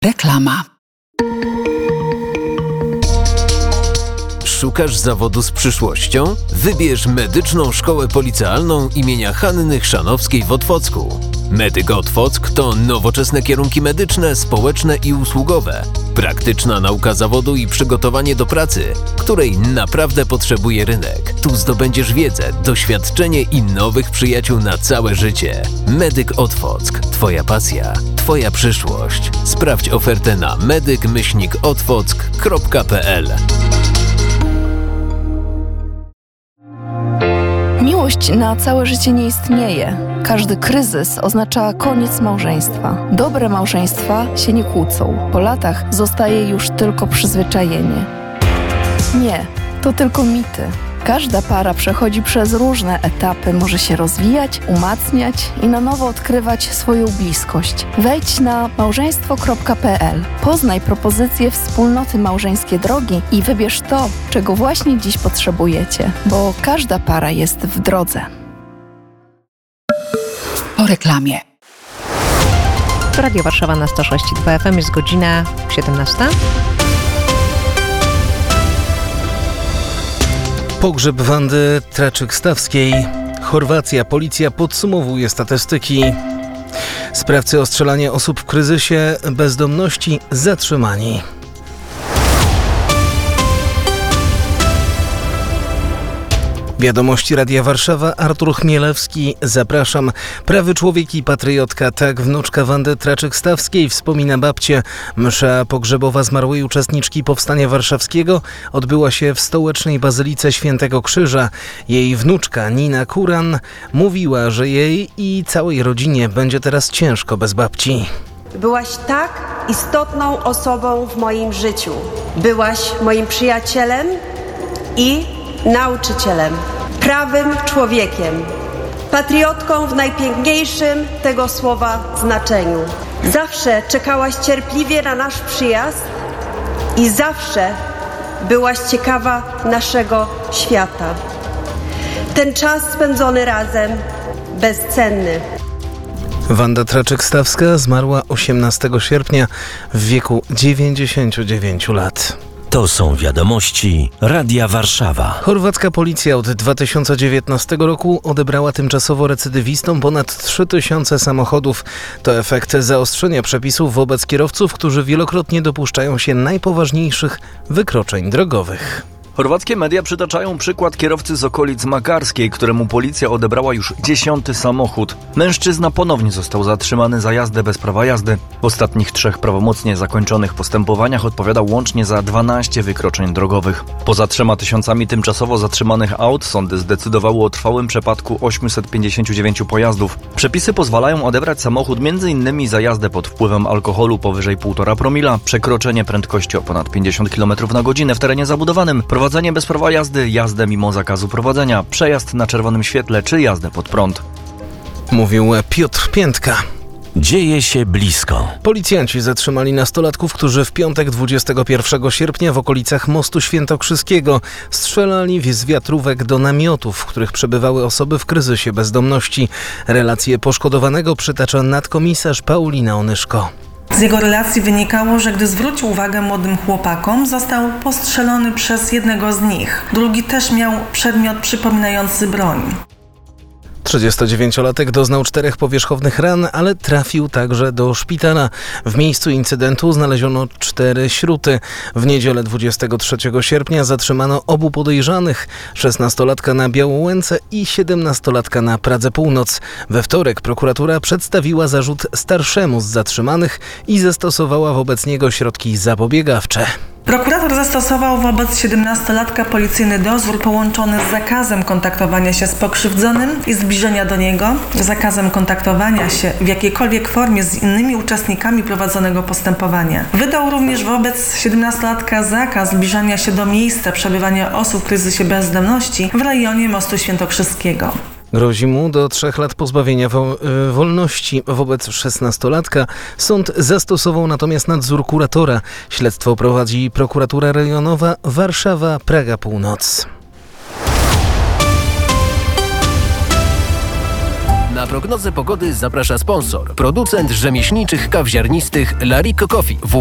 Reklama. Szukasz zawodu z przyszłością? Wybierz Medyczną Szkołę Policealną imienia Hanny Chrzanowskiej w Otwocku. Medyk Otwock to nowoczesne kierunki medyczne, społeczne i usługowe, praktyczna nauka zawodu i przygotowanie do pracy, której naprawdę potrzebuje rynek. Tu zdobędziesz wiedzę, doświadczenie i nowych przyjaciół na całe życie. Medyk Otwock. Twoja pasja, Twoja przyszłość. Sprawdź ofertę na medyk-otwock.pl. Miłość na całe życie nie istnieje. Każdy kryzys oznacza koniec małżeństwa. Dobre małżeństwa się nie kłócą. Po latach zostaje już tylko przyzwyczajenie. Nie, to tylko mity. Każda para przechodzi przez różne etapy, może się rozwijać, umacniać i na nowo odkrywać swoją bliskość. Wejdź na małżeństwo.pl, poznaj propozycje wspólnoty Małżeńskie Drogi i wybierz to, czego właśnie dziś potrzebujecie, bo każda para jest w drodze. Po reklamie. Radio Warszawa na 106,2 FM, jest godzina 17. Pogrzeb Wandy Traczyk-Stawskiej. Chorwacja. Policja podsumowuje statystyki. Sprawcy ostrzelania osób w kryzysie bezdomności zatrzymani. Wiadomości Radia Warszawa, Artur Chmielewski, zapraszam. Prawy człowiek i patriotka, tak wnuczka Wandy Traczyk-Stawskiej wspomina babcię. Msza pogrzebowa zmarłej uczestniczki Powstania Warszawskiego odbyła się w stołecznej Bazylice Świętego Krzyża. Jej wnuczka Nina Kuran mówiła, że jej i całej rodzinie będzie teraz ciężko bez babci. Byłaś tak istotną osobą w moim życiu. Byłaś moim przyjacielem i nauczycielem, prawym człowiekiem, patriotką w najpiękniejszym tego słowa znaczeniu. Zawsze czekałaś cierpliwie na nasz przyjazd i zawsze byłaś ciekawa naszego świata. Ten czas spędzony razem bezcenny. Wanda Traczyk-Stawska zmarła 18 sierpnia w wieku 99 lat. To są wiadomości Radia Warszawa. Chorwacka policja od 2019 roku odebrała tymczasowo recydywistom ponad 3000 samochodów. To efekt zaostrzenia przepisów wobec kierowców, którzy wielokrotnie dopuszczają się najpoważniejszych wykroczeń drogowych. Chorwackie media przytaczają przykład kierowcy z okolic Makarskiej, któremu policja odebrała już 10. samochód. Mężczyzna ponownie został zatrzymany za jazdę bez prawa jazdy. W ostatnich 3 prawomocnie zakończonych postępowaniach odpowiadał łącznie za 12 wykroczeń drogowych. Poza 3000 tymczasowo zatrzymanych aut sądy zdecydowały o trwałym przepadku 859 pojazdów. Przepisy pozwalają odebrać samochód m.in. za jazdę pod wpływem alkoholu powyżej 1,5 promila, przekroczenie prędkości o ponad 50 km na godzinę w terenie zabudowanym, prowadzenie bez prawa jazdy, jazdę mimo zakazu prowadzenia, przejazd na czerwonym świetle czy jazdę pod prąd. Mówił Piotr Piętka. Dzieje się blisko. Policjanci zatrzymali nastolatków, którzy w piątek 21 sierpnia w okolicach Mostu Świętokrzyskiego strzelali z wiatrówek do namiotów, w których przebywały osoby w kryzysie bezdomności. Relację poszkodowanego przytacza nadkomisarz Paulina Onyszko. Z jego relacji wynikało, że gdy zwrócił uwagę młodym chłopakom, został postrzelony przez jednego z nich. Drugi też miał przedmiot przypominający broń. 39-latek doznał 4 powierzchownych ran, ale trafił także do szpitala. W miejscu incydentu znaleziono 4 śruty. W niedzielę 23 sierpnia zatrzymano obu podejrzanych, 16-latka na Białołęce i 17-latka na Pradze Północ. We wtorek prokuratura przedstawiła zarzut starszemu z zatrzymanych i zastosowała wobec niego środki zapobiegawcze. Prokurator zastosował wobec 17-latka policyjny dozór połączony z zakazem kontaktowania się z pokrzywdzonym i zbliżenia do niego, zakazem kontaktowania się w jakiejkolwiek formie z innymi uczestnikami prowadzonego postępowania. Wydał również wobec 17-latka zakaz zbliżania się do miejsca przebywania osób w kryzysie bezdomności w rejonie Mostu Świętokrzyskiego. Grozi mu do 3 lat pozbawienia wolności. Wobec 16-latka sąd zastosował natomiast nadzór kuratora. Śledztwo prowadzi prokuratura rejonowa Warszawa-Praga Północ. Na prognozę pogody zaprasza sponsor. Producent rzemieślniczych kaw ziarnistych Larico Coffee.